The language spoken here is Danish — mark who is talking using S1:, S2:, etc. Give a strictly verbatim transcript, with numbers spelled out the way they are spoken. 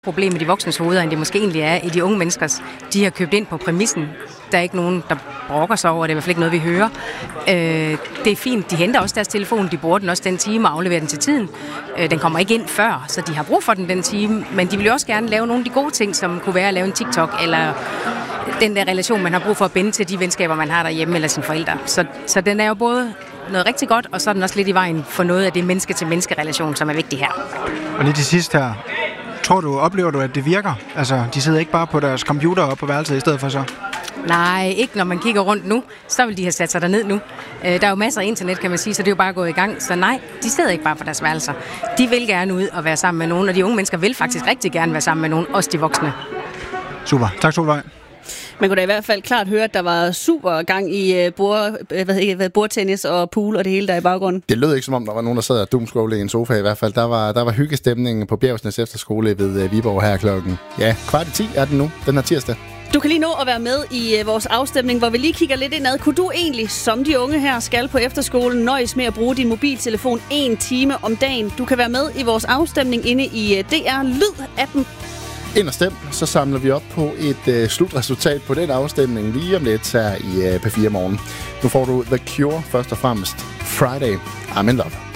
S1: problem i de voksnes hoveder, end det måske egentlig er i de unge menneskers. De har købt ind på præmissen. Der er ikke nogen, der brokker sig over, det er i hvert fald ikke noget, vi hører. Øh, det er fint, de henter også deres telefon, de bruger den også den time og afleverer den til tiden. Øh, den kommer ikke ind før, så de har brug for den den time, men de vil jo også gerne lave nogle af de gode ting, som kunne være at lave en TikTok, eller den der relation, man har brug for at binde til de venskaber, man har derhjemme, eller sine forældre. Så, så den er jo både noget rigtig godt, og så er den også lidt i vejen for noget af det menneske-til-menneske-relation, som er vigtig her.
S2: Og lige til sidst her, tror du, oplever du, at det virker? Altså, de sidder ikke bare på deres computer og på værelset i stedet for så?
S1: Nej, ikke når man kigger rundt nu. Så vil de have sat sig derned nu. Der er jo masser af internet, kan man sige, så det er jo bare gået i gang. Så nej, de sidder ikke bare på deres værelser. De vil gerne ud og være sammen med nogen, og de unge mennesker vil faktisk rigtig gerne være sammen med nogen, også de voksne.
S2: Super. Tak, Solvej.
S3: Man kunne da i hvert fald klart høre, at der var super gang i uh, bord, hvad, bordtennis og pool og det hele der i baggrunden.
S4: Det lød ikke som om, der var nogen, der sad og doomscrollede i en sofa i hvert fald. Der var, der var hyggestemning på Bjergsnæs Efterskole ved uh, Viborg her klokken. Ja, kvart i ti er den nu, den her tirsdag.
S3: Du kan lige nå at være med i uh, vores afstemning, hvor vi lige kigger lidt indad. Kunne du egentlig, som de unge her skal på efterskolen, nøjes med at bruge din mobiltelefon en time om dagen? Du kan være med i vores afstemning inde i uh, D R Lyd-appen.
S4: Ind og stem, så samler vi op på et øh, slutresultat på den afstemning lige om lidt her i øh, P fire Morgen. Nu får du The Cure først og fremmest. Friday, I'm in love.